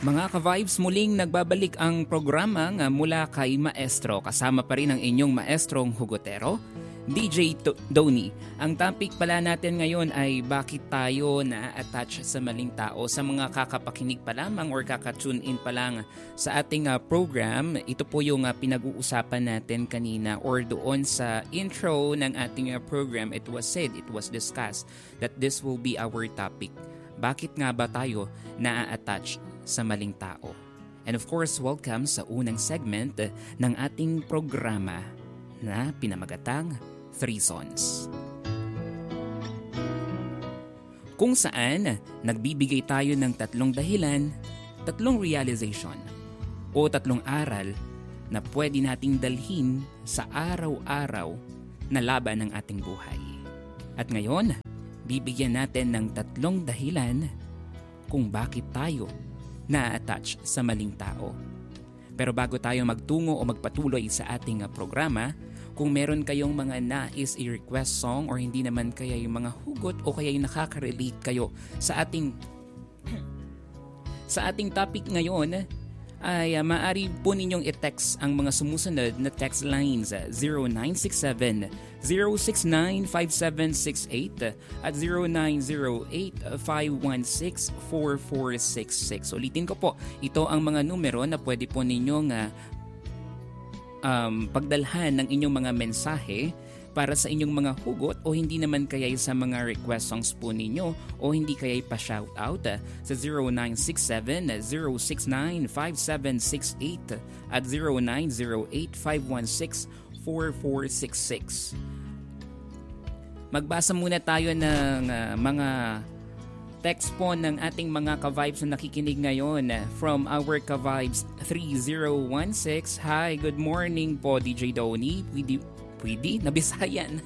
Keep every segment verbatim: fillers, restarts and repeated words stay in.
Mga ka-vibes, muling nagbabalik ang programa nga mula kay Maestro. Kasama pa rin ang inyong maestrong hugotero, D J To- Donnie. Ang topic pala natin ngayon ay bakit tayo na-attach sa maling tao. Sa mga kakapakinig pa lamang or kakatune in pa lang sa ating uh, program, ito po yung uh, pinag-uusapan natin kanina or doon sa intro ng ating uh, program, it was said, it was discussed that this will be our topic. Bakit nga ba tayo na-attach sa maling tao? And of course, welcome sa unang segment ng ating programa na pinamagatang Three Sons. Kung saan nagbibigay tayo ng tatlong dahilan, tatlong realization o tatlong aral na pwede nating dalhin sa araw-araw na laban ng ating buhay. At ngayon, bibigyan natin ng tatlong dahilan kung bakit tayo na-attach sa maling tao. Pero bago tayo magtungo o magpatuloy sa ating programa, kung meron kayong mga nais i-request song or hindi naman kaya yung mga hugot o kaya yung nakaka-relate kayo sa ating sa ating topic ngayon, ay uh, maaari po ninyong i-text ang mga sumusunod na text lines zero nine six seven, zero six nine, five seven six eight at zero nine zero eight, five one six, four four six six. Ulitin ko po, ito ang mga numero na pwede po ninyong uh, um, pagdalhan ng inyong mga mensahe para sa inyong mga hugot o hindi naman kaya sa mga request songs po ninyo o hindi kaya pa-shoutout uh, sa zero nine six seven, zero six nine, five seven six eight at zero nine zero eight, five one six, four four six six. Magbasa muna tayo ng uh, mga text po ng ating mga ka-vibes na nakikinig ngayon from our ka-vibes three zero one six. Hi, good morning po D J Donnie. Pwede, pwede? Nabisaya na.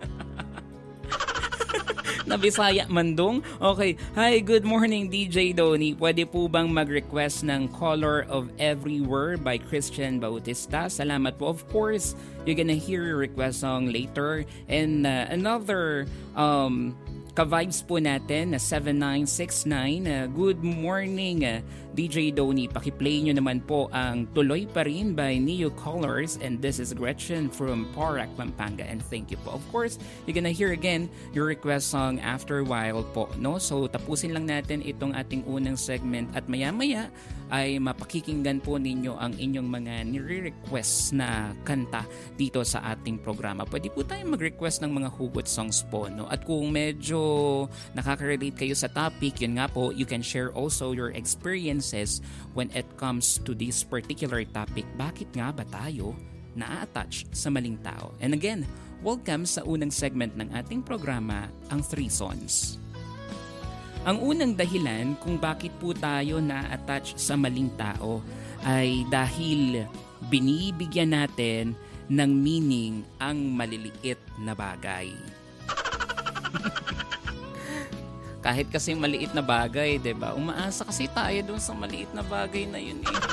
Nabisaya mandong? Okay. Hi, good morning D J Donnie. Pwede po bang mag-request ng Color of Everywhere by Christian Bautista? Salamat po. Of course, you're gonna hear your request song later. And uh, another um ka-vibes po natin na seven nine six nine. Uh, good morning uh, D J Donnie. Pakiplay nyo naman po ang Tuloy Pa Rin by Neo Colors, and this is Gretchen from Porac, Pampanga, and thank you po. Of course, you're gonna hear again your request song after a while po, no? So tapusin lang natin itong ating unang segment at maya-maya ay mapakikinggan po ninyo ang inyong mga nire-request na kanta dito sa ating programa. Pwede po tayong mag-request ng mga hugot songs po, no? At kung medyo nakaka-relate kayo sa topic, yun nga po, you can share also your experiences when it comes to this particular topic. Bakit nga ba tayo na-attach sa maling tao? And again, welcome sa unang segment ng ating programa, ang Three Sons. Ang unang dahilan kung bakit po tayo na-attach sa maling tao ay dahil binibigyan natin ng meaning ang maliliit na bagay. Kahit kasi maliit na bagay, 'di ba? Umaasa kasi tayo doon sa maliit na bagay na 'yun eh.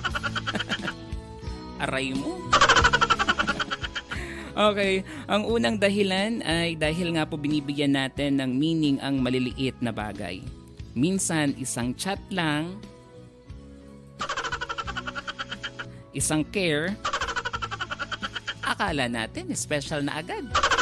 Aray mo. Okay, ang unang dahilan ay dahil nga po binibigyan natin ng meaning ang maliliit na bagay. Minsan isang chat lang, isang care, akala natin special na agad.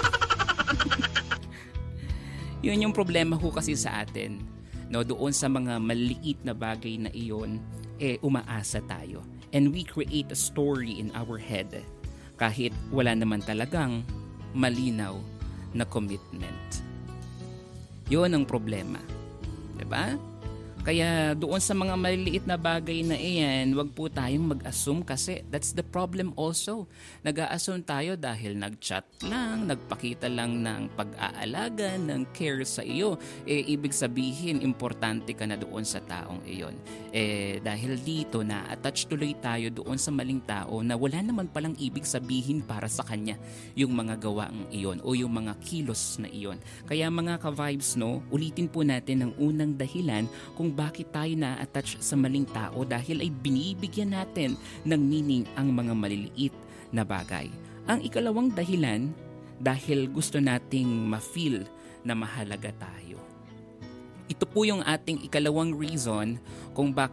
Yun yung problema ko kasi sa atin. No, doon sa mga maliit na bagay na iyon, eh umaasa tayo. And we create a story in our head kahit wala naman talagang malinaw na commitment. Yun ang problema. Diba? Kaya doon sa mga maliliit na bagay na iyan, wag po tayong mag-assume kasi that's the problem also. Nag-a-assume tayo dahil nag-chat lang, nagpakita lang ng pag-aalaga, ng care sa iyo. Eh, ibig sabihin, importante ka na doon sa taong iyon. Eh, dahil dito na attach tuloy tayo doon sa maling tao na wala naman palang ibig sabihin para sa kanya yung mga gawaang iyon o yung mga kilos na iyon. Kaya mga ka-vibes, no, ulitin po natin ang unang dahilan kung bakit tayo na-attach sa maling tao dahil ay binibigyan natin ng meaning ang mga maliliit na bagay. Ang ikalawang dahilan, dahil gusto nating ma-feel na mahalaga tayo. Ito po yung ating ikalawang reason kung bakit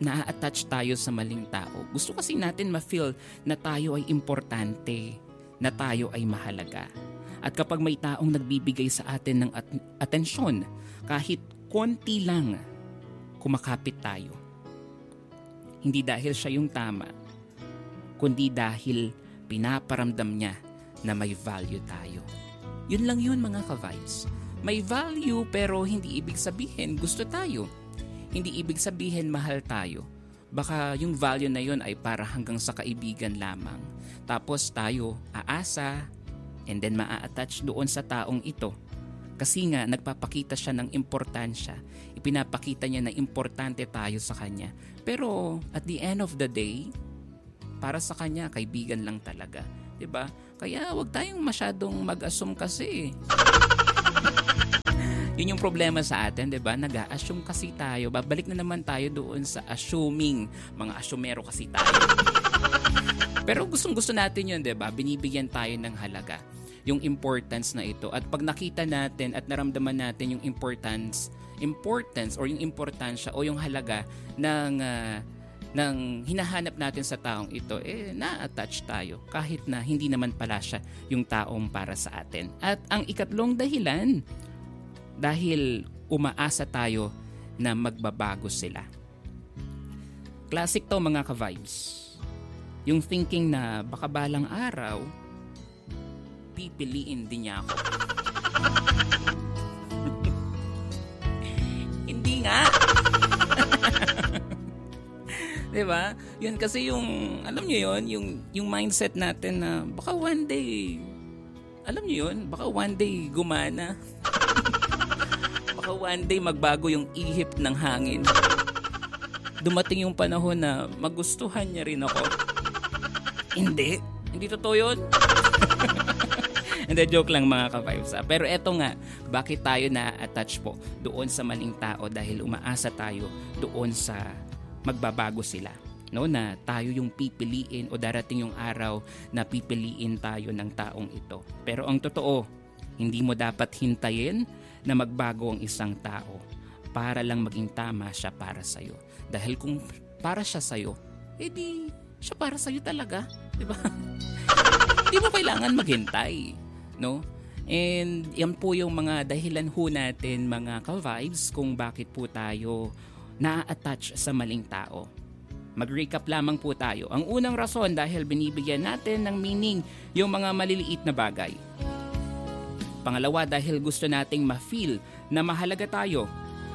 na-attach tayo sa maling tao. Gusto kasi natin ma-feel na tayo ay importante, na tayo ay mahalaga. At kapag may taong nagbibigay sa atin ng at- atensyon, kahit konti lang, kumakapit tayo. Hindi dahil siya yung tama, kundi dahil pinaparamdam niya na may value tayo. Yun lang yun mga ka-vibes. May value pero hindi ibig sabihin gusto tayo. Hindi ibig sabihin mahal tayo. Baka yung value na yun ay para hanggang sa kaibigan lamang. Tapos tayo aasa and then maa-attach doon sa taong ito. Kasi nga nagpapakita siya ng importansya. Ipinapakita niya na importante tayo sa kanya. Pero at the end of the day, para sa kanya kaibigan lang talaga. 'Di ba? Kaya wag tayong masyadong mag-assume kasi. Yun yung problema sa atin, 'di ba? Nag-a-assume kasi tayo. Babalik na naman tayo doon sa assuming. Mga assumero kasi tayo. Pero gustong-gusto natin yun, 'di ba? Binibigyan tayo ng halaga, yung importance na ito. At pag nakita natin at naramdaman natin yung importance, importance or yung importansya o yung halaga ng uh, ng hinahanap natin sa taong ito, eh na-attach tayo kahit na hindi naman pala siya yung taong para sa atin. At ang ikatlong dahilan, dahil umaasa tayo na magbabago sila. Classic to mga ka-vibes. Yung thinking na baka balang araw, pipiliin din niya ako. Hindi nga. Diba? Yun kasi yung, alam nyo yun, yung, yung mindset natin na baka one day, alam nyo yun, baka one day gumana. Baka one day magbago yung ihip ng hangin. Dumating yung panahon na magustuhan niya rin ako. Hindi. Hindi totoo yun. Hindi, joke lang mga ka-vibes. Pero eto nga, bakit tayo na-attach po doon sa maling tao dahil umaasa tayo doon sa magbabago sila. No, na tayo yung pipiliin o darating yung araw na pipiliin tayo ng taong ito. Pero ang totoo, hindi mo dapat hintayin na magbago ang isang tao para lang maging tama siya para sa'yo. Dahil kung para siya sa'yo, edi siya para sa'yo talaga. Diba? Hindi mo kailangan maghintay. No? And yan po yung mga dahilan ho natin mga ka-vibes kung bakit po tayo na-attach sa maling tao. Mag-recap lamang po tayo. Ang unang rason dahil binibigyan natin ng meaning yung mga maliliit na bagay. Pangalawa, dahil gusto nating ma-feel na mahalaga tayo.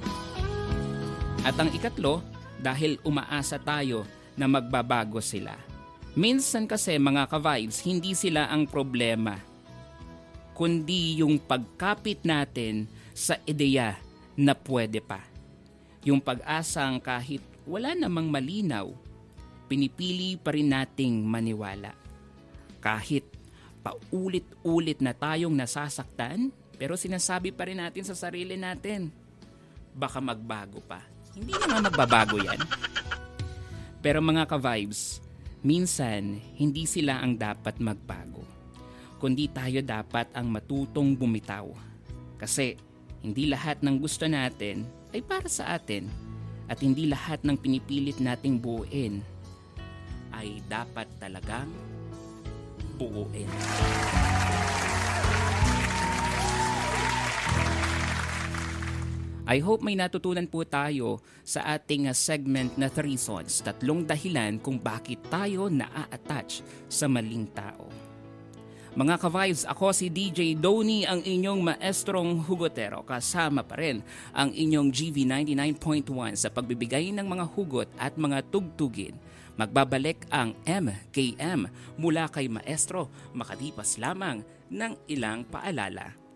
At ang ikatlo, dahil umaasa tayo na magbabago sila. Minsan kasi mga ka-vibes, hindi sila ang problema, kundi yung pagkapit natin sa ideya na pwede pa. Yung pag-asang kahit wala namang malinaw, pinipili pa rin nating maniwala. Kahit paulit-ulit na tayong nasasaktan, pero sinasabi pa rin natin sa sarili natin, baka magbago pa. Hindi na nga magbabago yan. Pero mga ka-vibes, minsan hindi sila ang dapat magbago, kundi tayo dapat ang matutong bumitaw. Kasi hindi lahat ng gusto natin ay para sa atin at hindi lahat ng pinipilit nating buuin ay dapat talagang buuin. I hope may natutunan po tayo sa ating segment na Three Reasons, tatlong dahilan kung bakit tayo na-attach sa maling tao. Mga ka-vibes, ako si D J Donnie, ang inyong maestrong hugotero. Kasama pa rin ang inyong G V ninety-nine point one sa pagbibigay ng mga hugot at mga tugtugin. Magbabalik ang M K M mula kay Maestro makalipas lamang ng ilang paalala.